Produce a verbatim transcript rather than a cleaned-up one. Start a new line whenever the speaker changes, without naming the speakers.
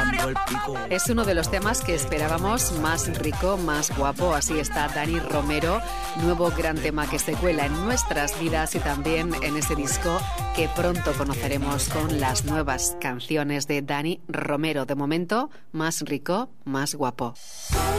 Es uno de los temas que esperábamos, Más rico, más guapo. Así está Dani Romero, nuevo gran tema que se cuela en nuestras vidas y también en ese disco que pronto conoceremos con las nuevas canciones de Dani Romero. De momento, Más rico, más guapo.